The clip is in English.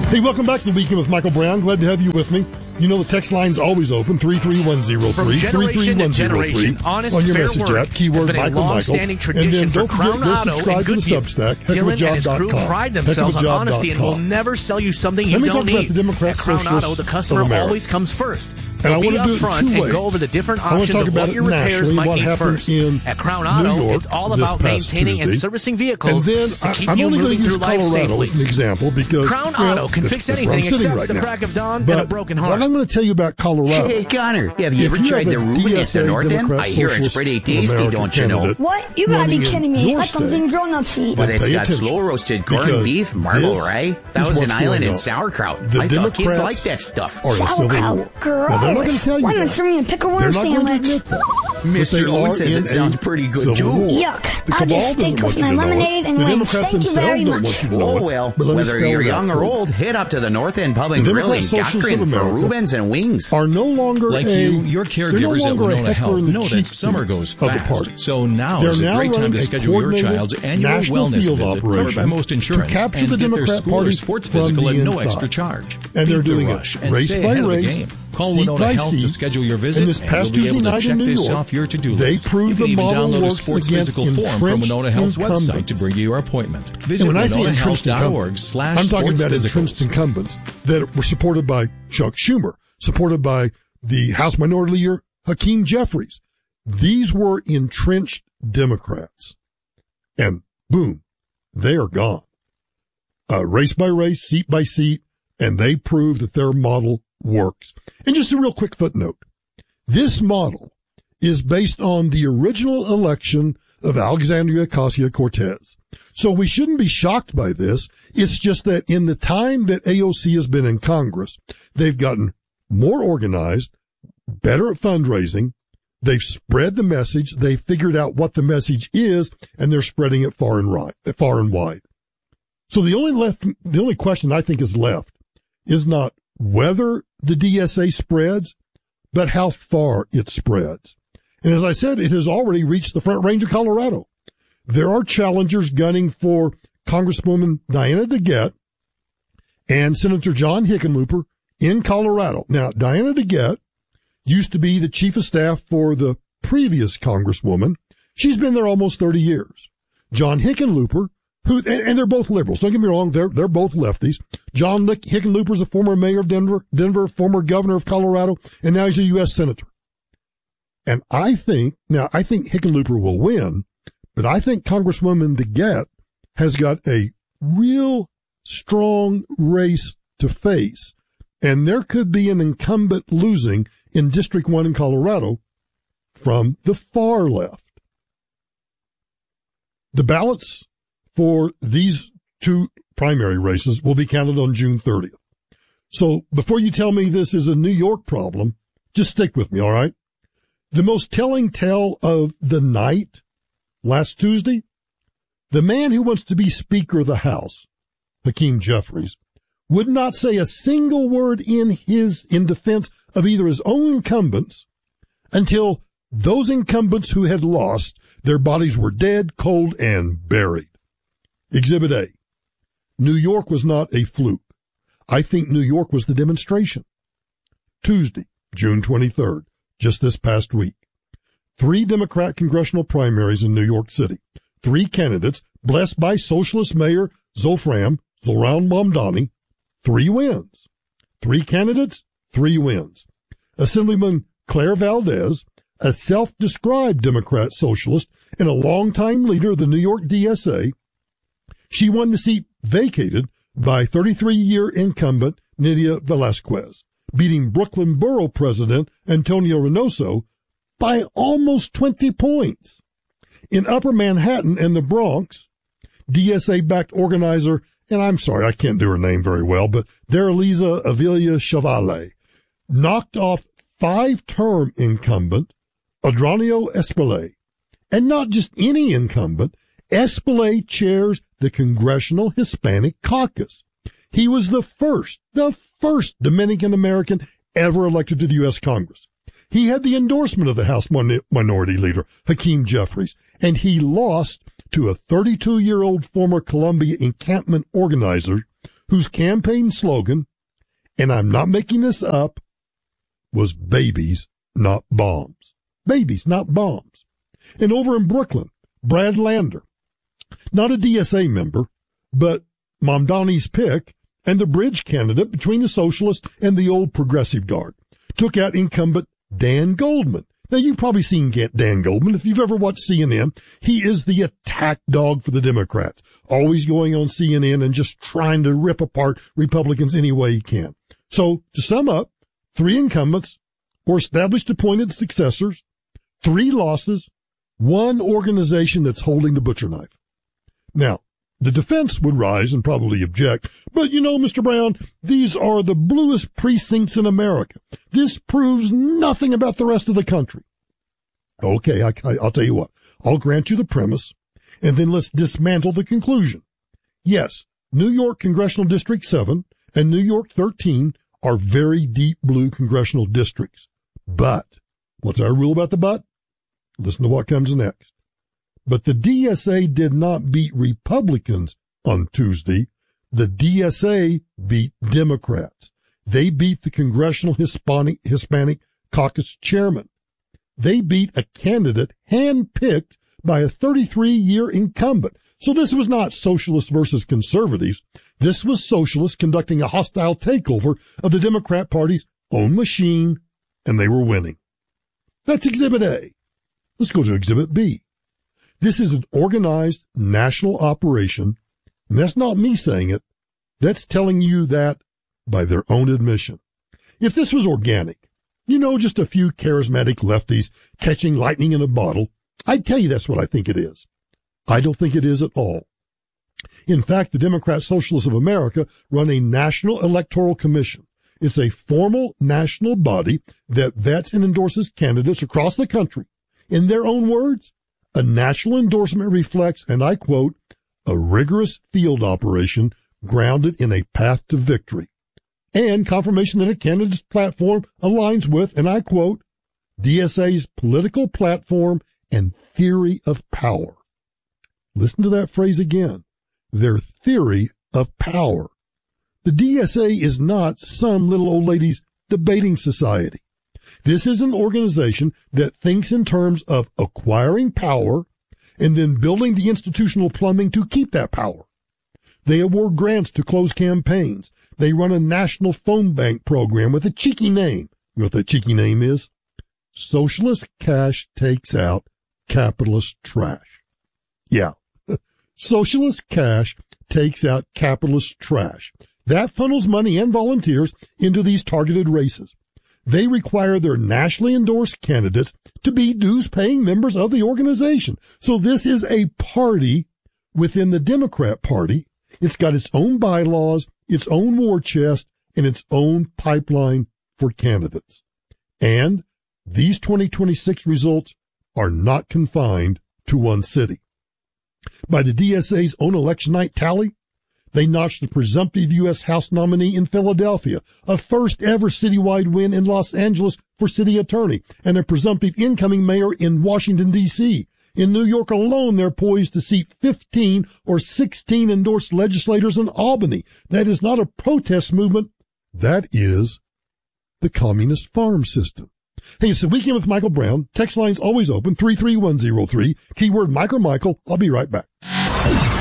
Hey, welcome back to the Weekend with Michael Brown. Glad to have you with me. You know the text line's always open, 33103. From generation to generation, honest, on your fair message word app, keyword has been a Michael, long-standing Michael. tradition And then for Crown Auto subscribe and to the Goodview. Substack, Dylan and his crew pride themselves on honesty and will heckofajob.com. never sell you something you Let me don't talk about need. the Democrats, At Crown Auto, Socialists the customer of America. always comes first. And I Be want to do it upfront in two and ways. go over the different I want to options talk of about what it your repairs nationally, might what need happened first. in At Crown New Auto, York it's all this about past maintaining and Tuesday. servicing And vehicles then to keep I'm you only going moving to use through life Colorado as an safely. example because Crown Auto can fix that's where I'm anything sitting except right the now. crack of dawn But and a broken heart. what I'm going to tell you about Colorado. Hey, Connor, have you If ever you tried have the a Reuben at the DSA North End? Democrat I hear it's Socialist pretty of tasty, America don't you know? candidate What? You gotta running be in kidding me. your Like something state, grown-ups eat. But it's pay got attention, slow roasted corned because beef, marble this rye, is Thousand what's Island, going and on. sauerkraut. The I thought kids Democrats like that stuff. are in a civil war. Sauerkraut. Gross. Now, they're not going to tell you Why that. not throw me a pickle They're worm not going to sandwich? admit that. Mr. But Loon they says are it in sounds a pretty good, civil too. war. Yuck. The I'll cabal just doesn't stick want with you my to know it. lemonade and The wings. Democrats Thank you themselves very don't much. want you to know Oh, it. well, But let me whether spell you're it out young for or you. old, head up to the North End Pub and The Grill in Democrat Socialists of Gakrin for America Reubens and wings. are no longer Like a, you, your they're no caregivers at longer a Winona heckler Health in the know cheap that summer seats goes of the fast. party. So now They're is a now great time running to a schedule your coordinated child's annual national wellness field visit covered by operation most insurance to capture and the get their Democrat school or Party sports from physical the at no inside. extra charge. And they're Beat the doing rush it and race stay by ahead of the race, game. Call seat Winona by Health to seat. schedule your visit, And this and past you'll be able Tuesday to night check in New this York, off your to-do they list. proved You can the even model download a works sports against physical form from Winona Health's entrenched website to bring you your appointment. Visit And when I say entrenched incumbents, winonahhealth.org/sportsphysicals. I'm talking about entrenched incumbents that were supported by Chuck Schumer, supported by the House Minority Leader Hakeem Jeffries. These were entrenched Democrats. And boom, they are gone. Race by race, seat by seat, and they prove that their model works. And just a real quick footnote. This model is based on the original election of Alexandria Ocasio-Cortez. So we shouldn't be shocked by this. It's just that in the time that AOC has been in Congress, they've gotten more organized, better at fundraising. They've spread the message. They've figured out what the message is, and they're spreading it far and wide. So the only question I think is left is not whether the DSA spreads, but how far it spreads. And as I said, it has already reached the Front Range of Colorado. There are challengers gunning for Congresswoman Diana DeGette and Senator John Hickenlooper in Colorado. Now, Diana DeGette used to be the chief of staff for the previous Congresswoman. She's been there almost 30 years. John Hickenlooper, and they're both liberals. Don't get me wrong. They're both lefties. John Hickenlooper is a former mayor of Denver, former governor of Colorado, and now he's a U.S. senator. And I think Hickenlooper will win, but I think Congresswoman DeGette has got a real strong race to face. And there could be an incumbent losing in District 1 in Colorado from the far left. The ballots for these two primary races will be counted on June 30th. So before you tell me this is a New York problem, just stick with me, all right? The most telling tale of the night last Tuesday, the man who wants to be Speaker of the House, Hakeem Jeffries, would not say a single word in defense of either his own incumbents until those incumbents who had lost, their bodies were dead, cold, and buried. Exhibit A. New York was not a fluke. I think New York was the demonstration. Tuesday, June 23rd, just this past week. 3 Democrat congressional primaries in New York City. 3 candidates blessed by socialist mayor Zohran Mamdani. 3 wins. 3 candidates, 3 wins. Assemblyman Claire Valdez, a self-described Democrat socialist and a longtime leader of the New York DSA, she won the seat vacated by 33-year incumbent Nydia Velázquez, beating Brooklyn Borough President Antonio Reynoso by almost 20 points. In Upper Manhattan and the Bronx, DSA-backed organizer, and I'm sorry, I can't do her name very well, but Daraliza Avila Chevalier knocked off 5-term incumbent Adriano Espelay. And not just any incumbent, Espelay chairs the Congressional Hispanic Caucus. He was the first Dominican American ever elected to the U.S. Congress. He had the endorsement of the House Minority Leader, Hakeem Jeffries, and he lost to a 32-year-old former Columbia encampment organizer whose campaign slogan, and I'm not making this up, was babies, not bombs. Babies, not bombs. And over in Brooklyn, Brad Lander, not a DSA member, but Mamdani's pick and the bridge candidate between the socialist and the old progressive guard, took out incumbent Dan Goldman. Now, you've probably seen Dan Goldman. If you've ever watched CNN, he is the attack dog for the Democrats, always going on CNN and just trying to rip apart Republicans any way he can. So, to sum up, 3 incumbents or established appointed successors, 3 losses, 1 organization that's holding the butcher knife. Now, the defense would rise and probably object, but you know, Mr. Brown, these are the bluest precincts in America. This proves nothing about the rest of the country. Okay, I'll tell you what. I'll grant you the premise, and then let's dismantle the conclusion. Yes, New York Congressional District 7 and New York 13 are very deep blue congressional districts. But, what's our rule about the but? Listen to what comes next. But the DSA did not beat Republicans on Tuesday. The DSA beat Democrats. They beat the Congressional Hispanic Caucus chairman. They beat a candidate handpicked by a 33-year incumbent. So this was not socialists versus conservatives. This was socialists conducting a hostile takeover of the Democrat Party's own machine, and they were winning. That's Exhibit A. Let's go to Exhibit B. This is an organized national operation, and that's not me saying it. That's telling you that by their own admission. If this was organic, you know, just a few charismatic lefties catching lightning in a bottle, I'd tell you that's what I think it is. I don't think it is at all. In fact, the Democrat Socialists of America run a National Electoral Commission. It's a formal national body that vets and endorses candidates across the country. In their own words, a national endorsement reflects, and I quote, a rigorous field operation grounded in a path to victory, and confirmation that a candidate's platform aligns with, and I quote, DSA's political platform and theory of power. Listen to that phrase again. Their theory of power. The DSA is not some little old lady's debating society. This is an organization that thinks in terms of acquiring power and then building the institutional plumbing to keep that power. They award grants to close campaigns. They run a national phone bank program with a cheeky name. You know what that cheeky name is? Socialist cash takes out capitalist trash. Yeah. Socialist cash takes out capitalist trash. That funnels money and volunteers into these targeted races. They require their nationally endorsed candidates to be dues-paying members of the organization. So this is a party within the Democrat Party. It's got its own bylaws, its own war chest, and its own pipeline for candidates. And these 2026 results are not confined to one city. By the DSA's own election night tally, they notched the presumptive U.S. House nominee in Philadelphia, a first ever citywide win in Los Angeles for city attorney, and a presumptive incoming mayor in Washington, D.C. In New York alone, they're poised to seat 15 or 16 endorsed legislators in Albany. That is not a protest movement. That is the communist farm system. Hey, it's the Weekend with Michael Brown. Text line's always open, 33103. Keyword Mike or Michael. I'll be right back.